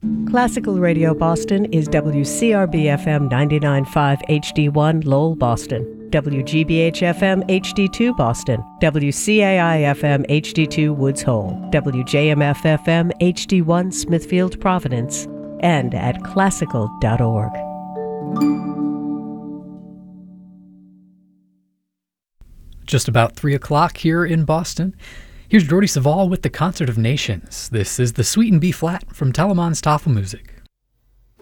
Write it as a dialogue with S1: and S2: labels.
S1: Classical Radio Boston is WCRB-FM 99.5 HD1 Lowell, Boston, WGBH-FM HD2 Boston, WCAI-FM HD2 Woods Hole, WJMF-FM HD1 Smithfield, Providence, and at classical.org.
S2: Just about 3 o'clock here in Boston. Here's Jordi Savall with the Concert of Nations. This is the Suite in B-flat from Telemann's Tafelmusik.